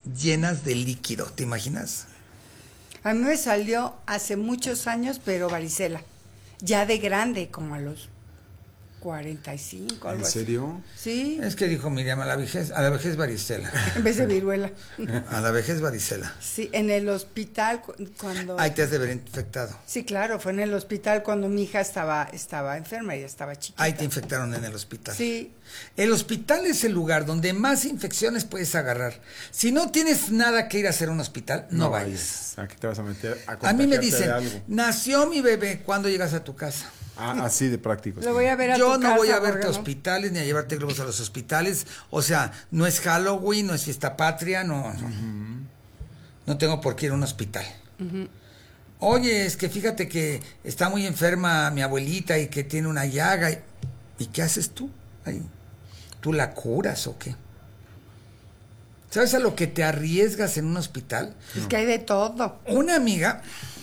llenas de líquido, ¿te imaginas? A mí me salió hace muchos años, pero varicela. Ya de grande, como a los 45, algo ¿En así. serio? Sí, Es que dijo Miriam, a la vejez varicela. en vez de viruela. A la vejez varicela. Sí, en el hospital cuando... Ahí te has de ver infectado. Sí, claro, fue en el hospital cuando mi hija estaba enferma, ella estaba chiquita. Ahí te infectaron en el hospital. Sí. El hospital es el lugar donde más infecciones puedes agarrar. Si no tienes nada que ir a hacer a un hospital, no vayas. Aquí te vas a meter a A mí me contagiarte dicen, de algo. nació mi bebé, ¿cuándo llegas a tu casa? Así de práctico. Lo voy a ver a Yo tu no casa, voy a verte a Borga, ¿no? hospitales ni a llevarte globos a los hospitales. O sea, no es Halloween, no es fiesta patria, no. No tengo por qué ir a un hospital. Oye, es que fíjate que está muy enferma mi abuelita y que tiene una llaga. ¿Y qué haces tú ahí? ¿Tú la curas o qué? ¿Sabes a lo que te arriesgas en un hospital? Es que hay de todo. Una amiga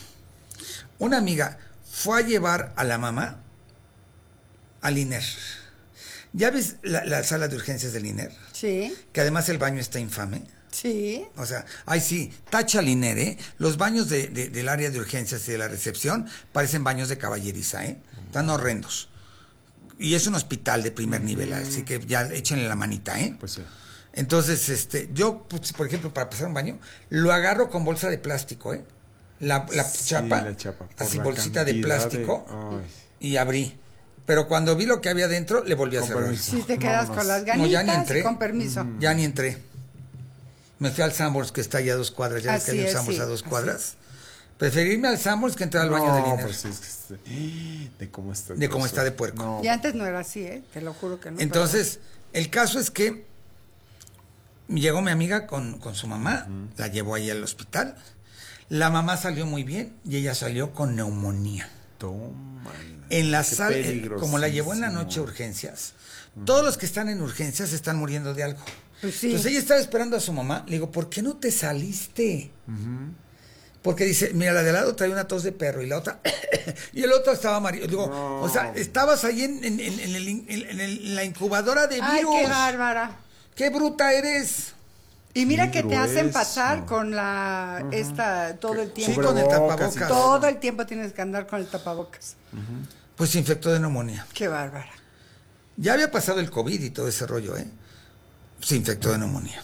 fue a llevar a la mamá al INER. ¿Ya ves la sala de urgencias del INER? Sí, Que además el baño está infame. sí. O sea, ay sí, tacha el INER, ¿eh? Los baños del área de urgencias y de la recepción parecen baños de caballeriza, ¿eh? Están horrendos. Y es un hospital de primer nivel, así que ya échenle la manita, ¿eh? Pues sí. Entonces, yo, pues, por ejemplo, para pasar un baño, lo agarro con bolsa de plástico, ¿eh? La chapa, la chapa, por así la bolsita de cantidad plástico, Ay. y abrí. Pero cuando vi lo que había dentro, le volví a Con cerrar. permiso. Sí, te quedas con las No, ganitas ya ni entré. y con permiso. Ya ni entré. Me fui al Sanborns, que está allá a 2 cuadras. Ya ves que Así hay un es, Sanborns sí, a 2 así cuadras. Preferí irme al Sanborns que entrar al baño del INER. Pues sí, es que de cómo está. De cómo todo está eso. de puerco. No, Y antes no era así, te lo juro que no. Entonces, el caso es que llegó mi amiga con su mamá, la llevó ahí al hospital. La mamá salió muy bien y ella salió con neumonía. toma. En la Qué sala, como la llevó en la peligrosísimo. noche a urgencias, todos los que están en urgencias están muriendo de algo. Pues sí. Entonces ella estaba esperando a su mamá. Le digo, ¿por qué no te saliste? Porque dice, mira, la de al lado traía una tos de perro y la otra, y el otro estaba amarillo. Digo, No. o sea, estabas ahí en la incubadora de Ay, virus. qué bárbara. ¡Qué bruta eres! Y mira Qué que te hacen grueso. pasar con todo el Sí, tiempo. con el Cubrebocas tapabocas. y Todo el tiempo tienes que andar con el tapabocas. Pues se infectó de neumonía. Qué bárbara. Ya había pasado el COVID y todo ese rollo, ¿eh? Se infectó de neumonía.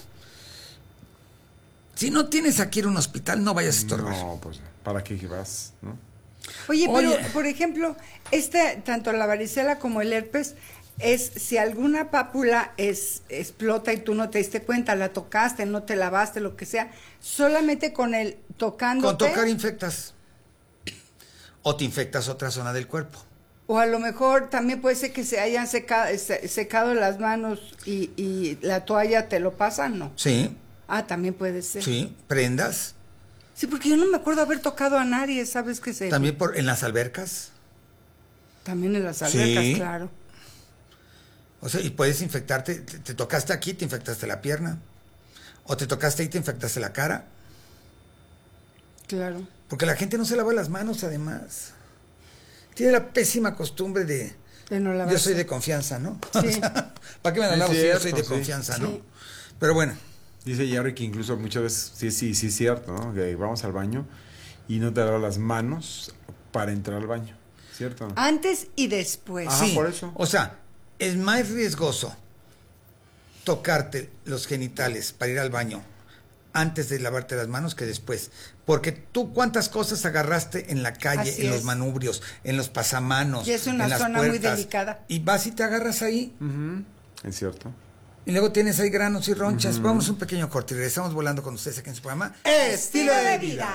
Si no tienes aquí ir a un hospital, no vayas a estorbar. No, pues, ¿para qué vas? ¿No? Oye, Oye. pero, por ejemplo, tanto la varicela como el herpes, es si alguna pápula explota y tú no te diste cuenta, la tocaste, no te lavaste, lo que sea, solamente con el tocándote. Con tocar infectas. O te infectas otra zona del cuerpo. O a lo mejor también puede ser que se hayan secado las manos y la toalla te lo pasan, ¿no? Sí, Ah, también puede ser. sí, prendas. Sí, porque yo no me acuerdo haber tocado a nadie, ¿sabes qué sé? También en las albercas. También en las albercas, Sí. claro. O sea, y puedes infectarte. Te tocaste aquí, te infectaste la pierna. O te tocaste ahí, te infectaste la cara. Claro. Porque la gente no se lava las manos, además. Tiene la pésima costumbre de... De no Yo lavarse. soy de confianza, ¿no? Sí. O sea, ¿para qué me la Es lavo si yo soy cierto, de sí. confianza, no? Sí. Pero bueno, Dice Jerry que incluso muchas veces, sí, es cierto, ¿no? Que vamos al baño y no te lavas las manos para entrar al baño, ¿cierto? Antes y después. Ajá, sí. por eso. O sea, es más riesgoso tocarte los genitales para ir al baño antes de lavarte las manos que después. Porque tú cuántas cosas agarraste en la calle, Así en los es. manubrios, en los pasamanos, Y es una en las zona muy puertas, delicada. Y vas y te agarras ahí. Es cierto. Y luego tienes ahí granos y ronchas. Vamos a un pequeño corte y regresamos volando con ustedes aquí en su programa Estilo de vida.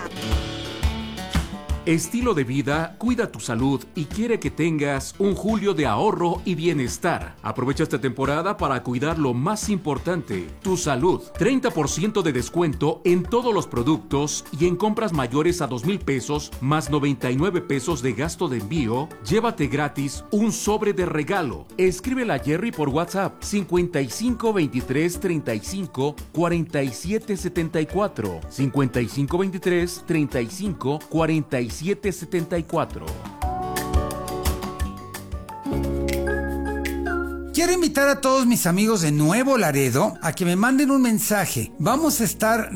Estilo de vida cuida tu salud y quiere que tengas un julio de ahorro y bienestar. Aprovecha esta temporada para cuidar lo más importante, tu salud. 30% de descuento en todos los productos y en compras mayores a 2,000 pesos más 99 pesos de gasto de envío, llévate gratis un sobre de regalo. Escríbela a Jerry por WhatsApp 55 23 35 47 74 55 23 35 47 74. Quiero invitar a todos mis amigos de Nuevo Laredo a que me manden un mensaje. Vamos a estar